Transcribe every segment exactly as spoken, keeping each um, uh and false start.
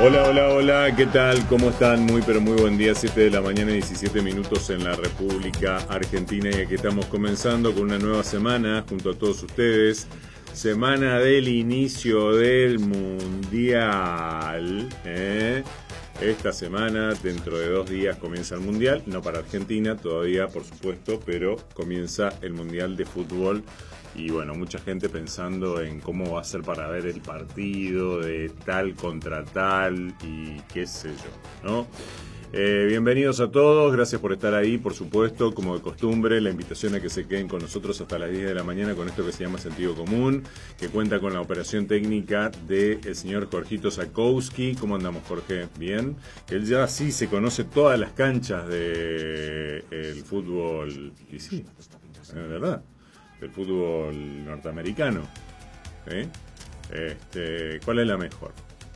Hola, hola, hola, ¿qué tal? ¿Cómo están? Muy, pero muy buen día, siete de la mañana, diecisiete minutos en la República Argentina. Y aquí estamos comenzando con una nueva semana junto a todos ustedes. Semana del inicio del Mundial. ¿eh? Esta semana, dentro de dos días, comienza el Mundial. No para Argentina todavía, por supuesto, pero comienza el Mundial de Fútbol. Y bueno, mucha gente pensando en cómo va a ser para ver el partido de tal contra tal y qué sé yo, ¿no? Eh, bienvenidos a todos, gracias por estar ahí, por supuesto, como de costumbre, la invitación a que se queden con nosotros hasta las diez de la mañana con esto que se llama Sentido Común, que cuenta con la operación técnica del señor Jorgito Zakowski. ¿Cómo andamos, Jorge? ¿Bien? Él ya sí se conoce todas las canchas del fútbol, y sí, es verdad, del fútbol norteamericano. ¿Sí? Este, ¿cuál es la mejor?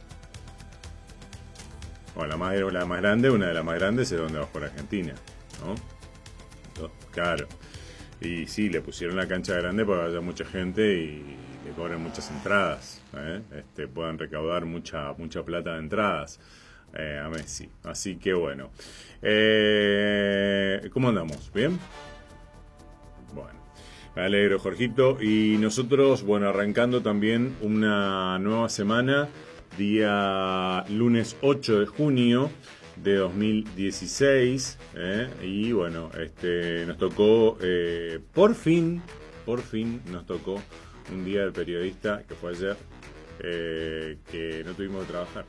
Bueno, la más, la más grande, una de las más grandes es donde va por Argentina, ¿no? Claro. Y sí, le pusieron la cancha grande para que haya mucha gente y le cobren muchas entradas, ¿eh? Este, puedan recaudar mucha mucha plata de entradas eh, a Messi. Así que bueno. Eh, ¿Cómo andamos? ¿Bien? Bueno. Me alegro, Jorgito. Y nosotros, bueno, arrancando también una nueva semana. Día lunes ocho de junio de dos mil dieciséis, ¿eh? Y bueno, este nos tocó, eh, por fin, por fin nos tocó un día del periodista, que fue ayer, eh, que no tuvimos que trabajar.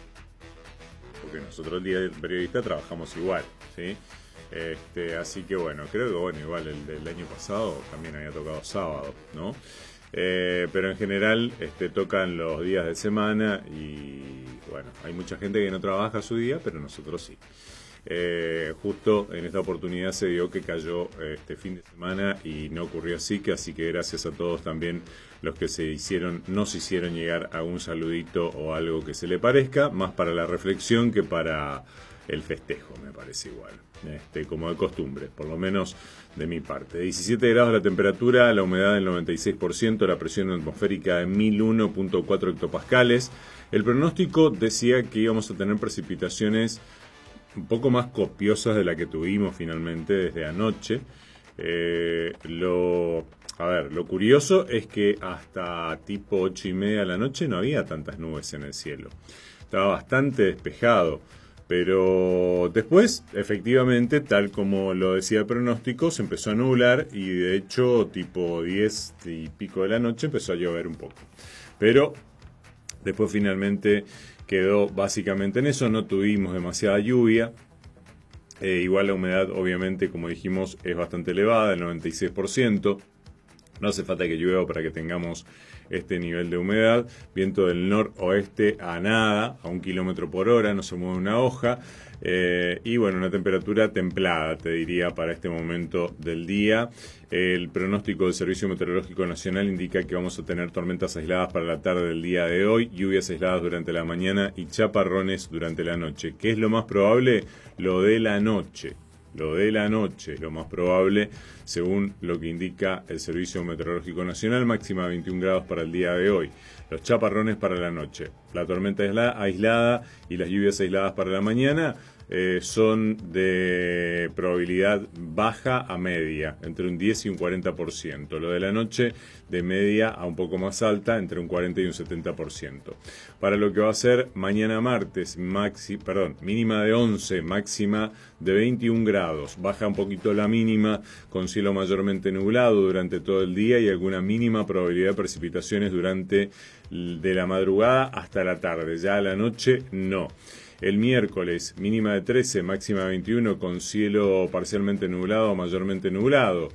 Porque nosotros el día del periodista trabajamos igual, ¿sí? Este, así que bueno, creo que bueno, igual el del año pasado también había tocado sábado, ¿no? Eh, pero en general este, tocan los días de semana y bueno, hay mucha gente que no trabaja su día, pero nosotros sí. Eh, justo en esta oportunidad se dio que cayó este fin de semana y no ocurrió así, que así que gracias a todos también los que se hicieron, nos hicieron llegar algún saludito o algo que se le parezca, más para la reflexión que para el festejo, me parece igual, este, como de costumbre, por lo menos de mi parte. diecisiete grados la temperatura, la humedad del noventa y seis por ciento, la presión atmosférica de mil uno punto cuatro hectopascales. El pronóstico decía que íbamos a tener precipitaciones un poco más copiosas de la que tuvimos finalmente desde anoche. Eh, lo, a ver, lo curioso es que hasta tipo ocho y media de la noche no había tantas nubes en el cielo. Estaba bastante despejado. Pero después, efectivamente, tal como lo decía el pronóstico, se empezó a nublar y de hecho tipo diez y pico de la noche empezó a llover un poco. Pero después finalmente quedó básicamente en eso, no tuvimos demasiada lluvia. Eh, igual la humedad, obviamente, como dijimos, es bastante elevada, el noventa y seis por ciento. No hace falta que llueva para que tengamos este nivel de humedad. Viento del noroeste a nada, a un kilómetro por hora, no se mueve una hoja. Eh, y bueno, una temperatura templada, te diría, para este momento del día. El pronóstico del Servicio Meteorológico Nacional indica que vamos a tener tormentas aisladas para la tarde del día de hoy, lluvias aisladas durante la mañana y chaparrones durante la noche. ¿Qué es lo más probable? Lo de la noche. Lo de la noche, lo más probable, según lo que indica el Servicio Meteorológico Nacional, máxima veintiún grados para el día de hoy. Los chaparrones para la noche. La tormenta aislada y las lluvias aisladas para la mañana eh, son de probabilidad baja a media, entre un diez y un cuarenta por ciento. Lo de la noche de media a un poco más alta, entre un cuarenta y un setenta por ciento. Para lo que va a ser mañana martes, maxi, perdón, mínima de once, máxima de veintiún grados. Baja un poquito la mínima, con cielo mayormente nublado durante todo el día y alguna mínima probabilidad de precipitaciones durante de la madrugada hasta la tarde. Ya a la noche no. El miércoles, mínima de trece, máxima de veintiuno, con cielo parcialmente nublado o mayormente nublado.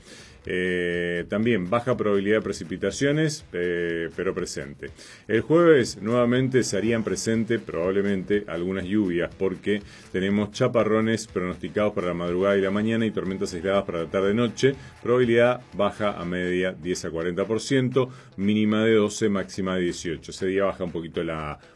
Eh, también baja probabilidad de precipitaciones, eh, pero presente. El jueves nuevamente se harían presente probablemente algunas lluvias porque tenemos chaparrones pronosticados para la madrugada y la mañana y tormentas aisladas para la tarde-noche. Probabilidad baja a media, diez a cuarenta por ciento, mínima de doce, máxima de dieciocho. Ese día baja un poquito la